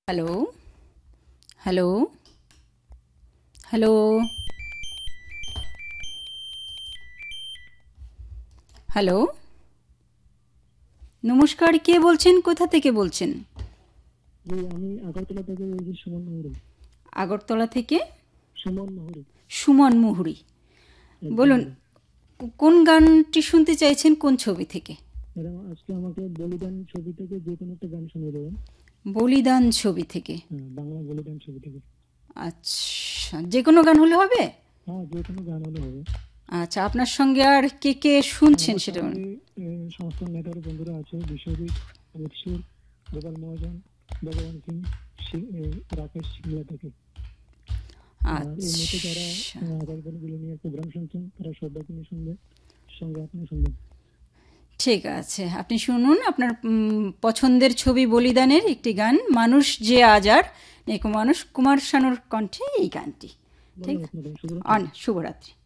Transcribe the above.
Hello, hello, hello, hello. নমস্কার, কে বলছেন, কোথা থেকে বলছেন? জি, আমি আগরতলা থেকে বলছি, সুমন মুহুরী। আগরতলা থেকে সুমন মুহুরী। সুমন মুহুরী। একদম বলুন, ম্যাডাম। কোন গানটি শুনতে চাইছেন, কোন ছবি থেকে? ম্যাডাম, আজকে আমাকে বলিদান ছবি থেকে যে কোনো একটা গান শুনিয়ে দেবেন। বলিদান ছবি থেকে। হ্যাঁ, বাংলা বলিদান ছবি থেকে। আচ্ছা, যে কোনো গান হলে হবে? হ্যাঁ, যে কোনো গান হলে হবে। আচ্ছা, আপনার সঙ্গে আর কে কে শুনছেন আমার সেটা বলুন। সঙ্গে সমস্ত নেতার বন্ধুরা আছে: বিশ্বজিৎ, অমিত সুর, গোপাল মহাজন, ভগবান সিং, রাকেশ সিংলা থেকে। আর এই মুহূর্তে যারা আচ্ছা, আগামী দিনগুলো নিয়ে প্রোগ্রাম শুনছেন, তারা সবাইকে নিয়ে শুনবে, সঙ্গে আপনি শুনবেন। ঠিক আছে, আপনি শুনুন আপনার পছন্দের ছবি বলিদানের একটি গান, মানুষ যে আজার, মানুষ কুমার শানুর কণ্ঠে এই গানটি। ঠিক, ধন্যবাদ ম্যাডাম, শুভরাত্রি। শুভরাত্রি।